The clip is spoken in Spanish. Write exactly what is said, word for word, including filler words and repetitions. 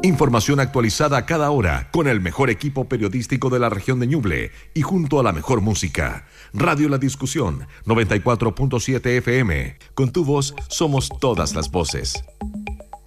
Información actualizada a cada hora, con el mejor equipo periodístico de la región de Ñuble y junto a la mejor música. Radio La Discusión, noventa y cuatro punto siete F M. Con tu voz somos todas las voces.